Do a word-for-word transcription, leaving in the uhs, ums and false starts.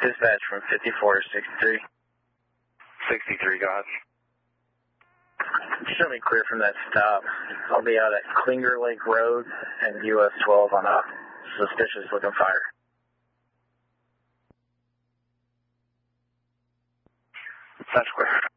Dispatch from fifty-four to sixty-three. sixty-three, got it. Show me clear from that stop. I'll be out at Klinger Lake Road and U S twelve on a suspicious looking fire. That's clear.